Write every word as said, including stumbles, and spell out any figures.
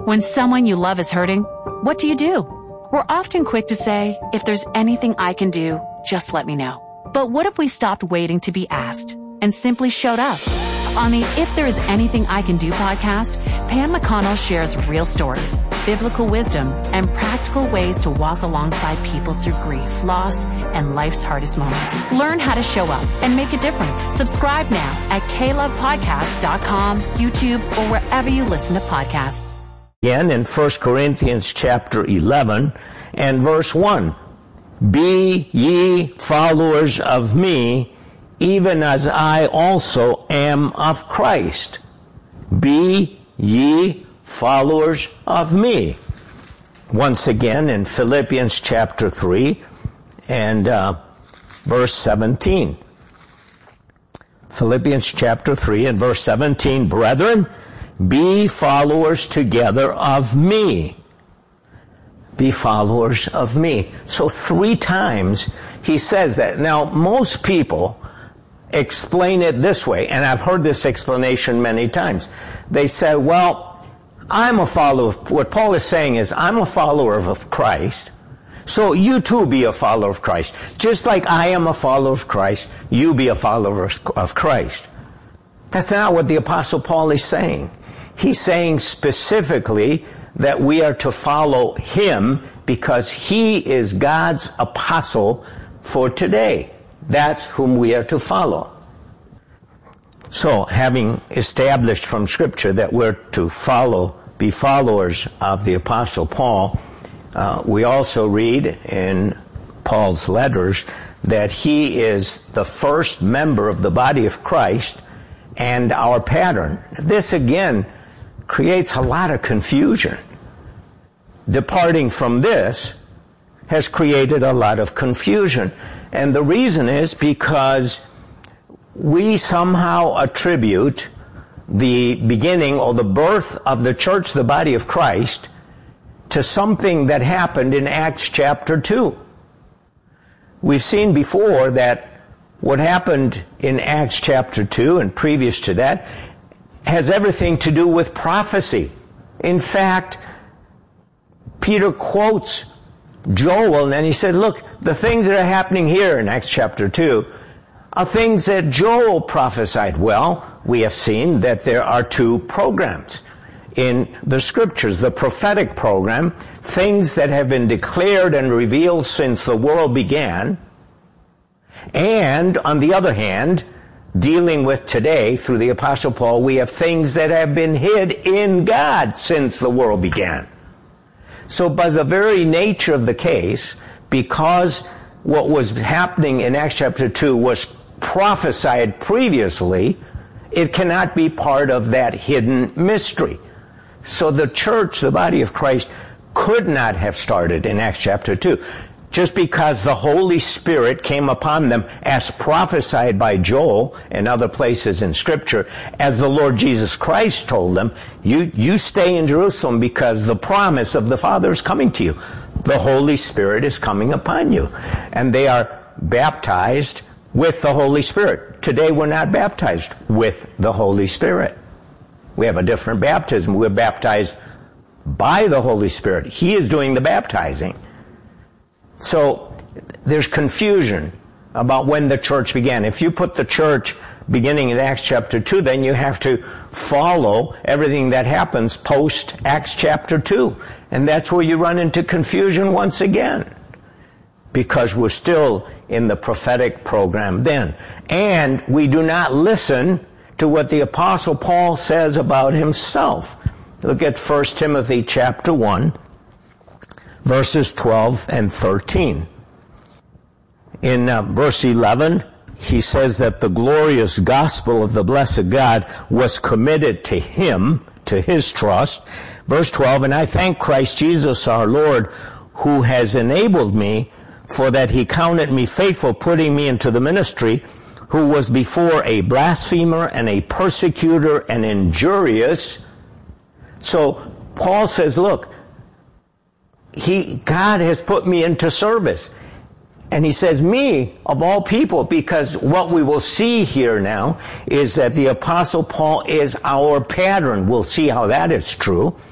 When someone you love is hurting, what do you do? We're often quick to say, if there's anything I can do, just let me know. But what if we stopped waiting to be asked and simply showed up? On the If There Is Anything I Can Do podcast, Pam McConnell shares real stories, biblical wisdom, and practical ways to walk alongside people through grief, loss, and life's hardest moments. Learn how to show up and make a difference. Subscribe now at k love podcast dot com, YouTube, or wherever you listen to podcasts. Again in First Corinthians chapter eleven and verse one. Be ye followers of me, even as I also am of Christ. Be ye followers of me. Once again in Philippians chapter three and uh, verse seventeen. Philippians chapter three and verse seventeen. Brethren, be followers together of me. Be followers of me. So three times he says that. Now, most people explain it this way, and I've heard this explanation many times. They say, well, I'm a follower of, what Paul is saying is, I'm a follower of Christ, so you too be a follower of Christ. Just like I am a follower of Christ, you be a follower of Christ. That's not what the Apostle Paul is saying. He's saying specifically that we are to follow him because he is God's apostle for today. That's whom we are to follow. So, having established from Scripture that we're to follow, be followers of the Apostle Paul, uh, we also read in Paul's letters that he is the first member of the body of Christ and our pattern. This, again, creates a lot of confusion. Departing from this has created a lot of confusion. And the reason is because we somehow attribute the beginning or the birth of the church, the body of Christ, to something that happened in Acts chapter two. We've seen before that what happened in Acts chapter two and previous to that has everything to do with prophecy. In fact, Peter quotes Joel, and then he said, look, the things that are happening here in Acts chapter two are things that Joel prophesied. Well, we have seen that there are two programs in the Scriptures. The prophetic program, things that have been declared and revealed since the world began. And, on the other hand, dealing with today, through the Apostle Paul, we have things that have been hid in God since the world began. So by the very nature of the case, because what was happening in Acts chapter two was prophesied previously, it cannot be part of that hidden mystery. So the church, the body of Christ, could not have started in Acts chapter two. Just because the Holy Spirit came upon them as prophesied by Joel and other places in Scripture, as the Lord Jesus Christ told them, you, you stay in Jerusalem because the promise of the Father is coming to you. The Holy Spirit is coming upon you. And they are baptized with the Holy Spirit. Today we're not baptized with the Holy Spirit. We have a different baptism. We're baptized by the Holy Spirit. He is doing the baptizing. So there's confusion about when the church began. If you put the church beginning in Acts chapter two, then you have to follow everything that happens post Acts chapter two. And that's where you run into confusion once again, because we're still in the prophetic program then. And we do not listen to what the Apostle Paul says about himself. Look at First Timothy chapter one. Verses twelve and thirteen. In uh, verse eleven, he says that the glorious gospel of the blessed God was committed to him, to his trust. Verse twelve, and I thank Christ Jesus our Lord, who has enabled me, for that he counted me faithful, putting me into the ministry, who was before a blasphemer and a persecutor and injurious. So Paul says, look, He, God has put me into service. And he says, me, of all people, because what we will see here now is that the Apostle Paul is our pattern. We'll see how that is true.